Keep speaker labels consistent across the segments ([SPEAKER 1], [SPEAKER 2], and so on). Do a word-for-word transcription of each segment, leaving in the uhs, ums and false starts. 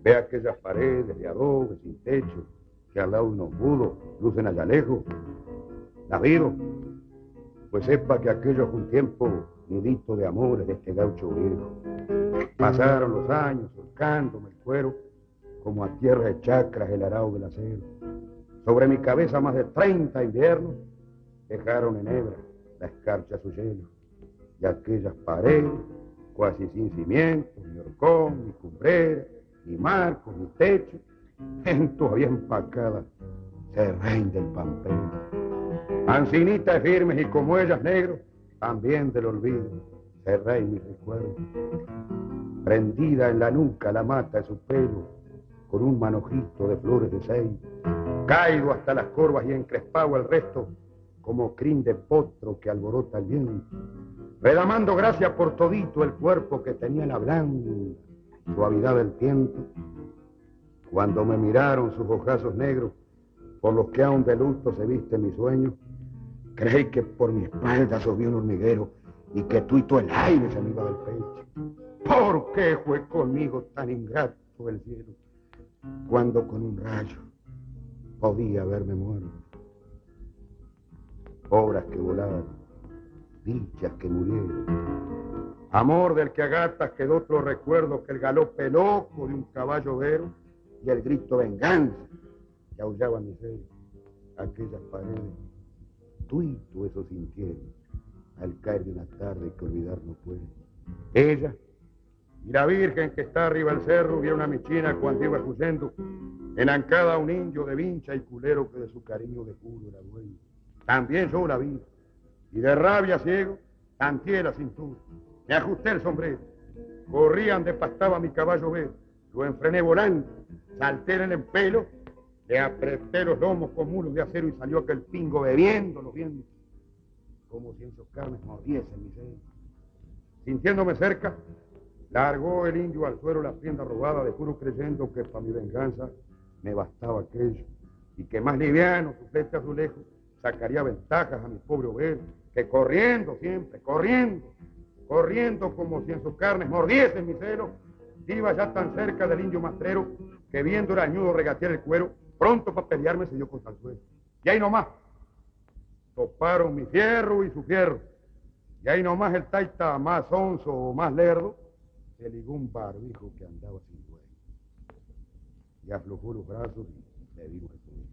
[SPEAKER 1] Ve aquellas paredes de adobe sin techo que al lado de unos mudos lucen allá lejos. ¿Las vio? Pues sepa que aquello fue un tiempo nidito de amores de este gaucho viejo. Pasaron los años surcándome el cuero como a tierra de chacras el arao del acero. Sobre mi cabeza más de treinta inviernos dejaron en hebra la escarcha su hielo. Y aquellas paredes, casi sin cimientos, ni horcón, ni cumbrera, ni marcos, ni techo, en todavía empacadas, se rein del pampero. Ancinitas firmes y como ellas negros, también del olvido, se rein mis recuerdos. Prendida en la nuca la mata de su pelo, con un manojito de flores de seis, caído hasta las corvas y encrespado el resto, como crin de potro que alborota el viento, redamando gracia por todito el cuerpo que tenía la blanda suavidad del tiento. Cuando me miraron sus ojazos negros, por los que aún de luto se viste mi sueño, creí que por mi espalda subía un hormiguero y que tuito el aire se me iba del pecho. ¿Por qué fue conmigo tan ingrato el cielo, cuando con un rayo podía haberme muerto? Obras que volaron, dichas que murieron, amor del que a gatas quedó otro recuerdo que el galope loco de un caballo vero y el grito venganza que aullaba mi ser. Aquellas paredes, tuito eso sintieron al caer de una tarde que olvidar no puede. Ella y la Virgen que está arriba del cerro vieron a mi china cuando iba huyendo, enancada a un indio de vincha y culero que de su cariño de juro era dueño. También yo la vi, y de rabia ciego, tanteé la cintura, me ajusté el sombrero, corría donde pastaba mi caballo verde, lo enfrené volando, salté en el pelo, le apreté los lomos con mulos de acero y salió aquel pingo bebiendo los vientos, como si en sus carnes mordiesen mi sed. Sintiéndome cerca, largó el indio al suelo la prenda robada, de juro creyendo que para mi venganza me bastaba aquello, y que más liviano su flecha azulejo sacaría ventajas a mi pobre overo, que corriendo siempre, corriendo, corriendo como si en sus carnes mordiesen mi celo, iba ya tan cerca del indio mastrero que viendo el añudo regatear el cuero, pronto para pelearme se dio contra el suelo. Y ahí nomás, toparon mi fierro y su fierro, y ahí nomás el taita más onzo o más lerdo, se ligó un barbijo que andaba sin dueño. Y aflojó los brazos y le dijo que fue.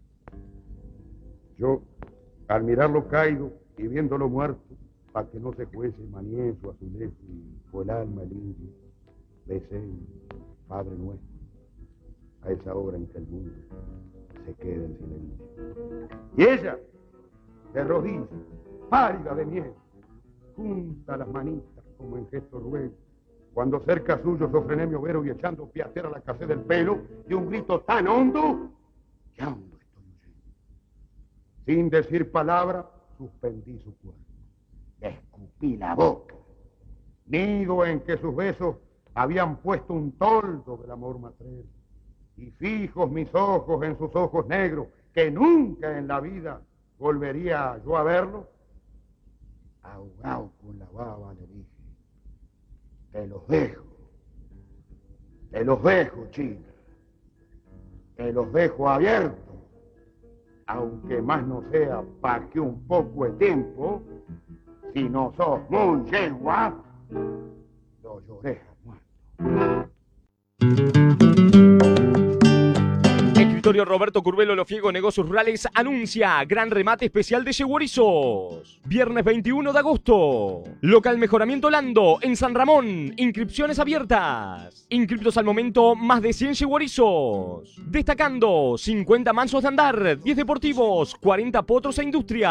[SPEAKER 1] Yo, al mirarlo caído y viéndolo muerto, para que no se fuese manieso a su lecho y fue el alma el indio, besé el Padre Nuestro, a esa hora en que el mundo se queda en silencio. Y ella, de rodillas, pálida de miedo, junta las manitas como en gesto ruego, cuando cerca suyo sofrené mi overo y echando piatera la casé del pelo, y un grito tan hondo, que hondo estoy oyendo. Sin decir palabra, suspendí su cuerpo. Le escupí la boca, nido en que sus besos habían puesto un toldo del amor matrero, y fijos mis ojos en sus ojos negros, que nunca en la vida volvería yo a verlo, ahogado con la baba le dije: te los dejo, te los dejo, China, te los dejo abiertos, aunque más no sea para que un poco de tiempo, si no sos muy yegua, lo lloré muerto.
[SPEAKER 2] Escritorio Roberto Curvelo Lofiego Negocios Rurales anuncia gran remate especial de yeguerizos. Viernes veintiuno de agosto. Local Mejoramiento Lando en San Ramón. Inscripciones abiertas. Inscriptos al momento más de cien yeguerizos. Destacando cincuenta mansos de andar, diez deportivos, cuarenta potros e industria.